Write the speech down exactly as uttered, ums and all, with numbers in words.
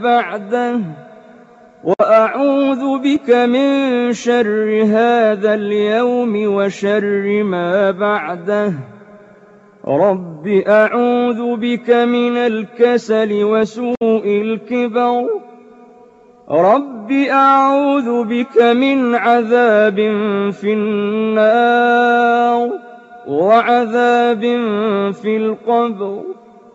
بعده وأعوذ بك من شر هذا اليوم وشر ما بعده. رب أعوذ بك من الكسل وسوء الكبر. رب أعوذ بك من عذاب في النار وعذاب في القبر